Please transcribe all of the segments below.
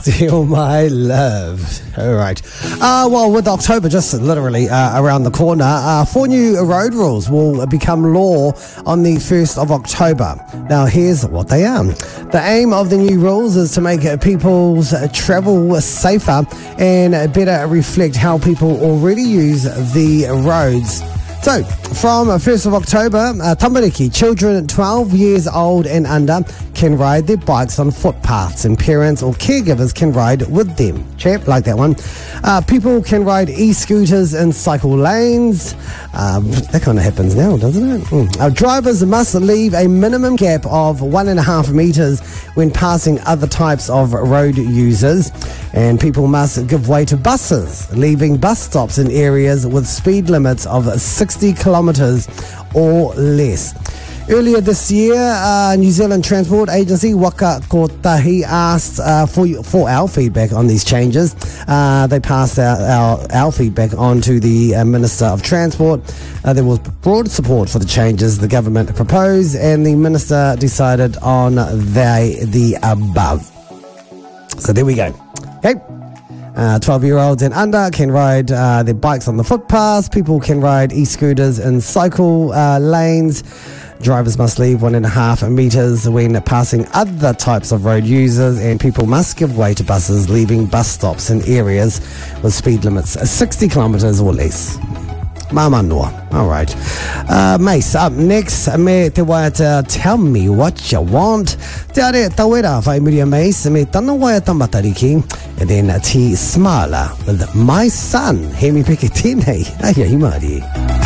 Steal My Love. All right. Well, with October just literally around the corner, 4 new road rules will become law on the 1st of October. Now, here's what they are. The aim of the new rules is to make people's travel safer and better reflect how people already use the roads. So, from 1st of October, Tamariki, children 12 years old and under can ride their bikes on footpaths and parents or caregivers can ride with them. Champ, like that one. People can ride e-scooters in cycle lanes. That kind of happens now, doesn't it? Drivers must leave a minimum gap of 1.5 meters when passing other types of road users. And people must give way to buses, leaving bus stops in areas with speed limits of 60 kilometres or less. Earlier this year, New Zealand Transport Agency Waka Kotahi asked for our feedback on these changes. They passed our feedback on to the Minister of Transport. There was broad support for the changes the government proposed, and the Minister decided on the above. So there we go. Okay. 12-year-olds and under can ride their bikes on the footpaths. People can ride e-scooters in cycle lanes. Drivers must leave 1.5 meters when passing other types of road users, and people must give way to buses leaving bus stops in areas with speed limits 60 kilometres or less. Mama noa. All right. Mace, up next, me te waiata Tell Me What You Want. Te are tawera whai muria Mace, me tana waiata Matariki, and then T Smaller with My Son. He mi peke tēnei. Aia i maari.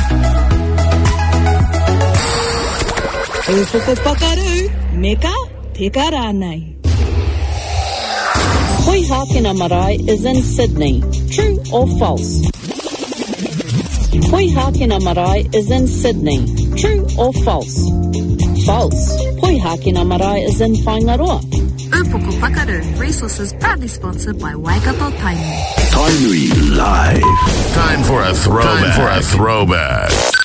E whoko pakaru, meka te karanai. Koihakena Marae is in Sydney. True or false? Koihakena Marae is in Sydney. True or false? False. Koihakena Marae is in Whangaroa. Upoko Pakaru Resources proudly sponsored by Waikato Tainui. Tainui Live. Time for a throwback.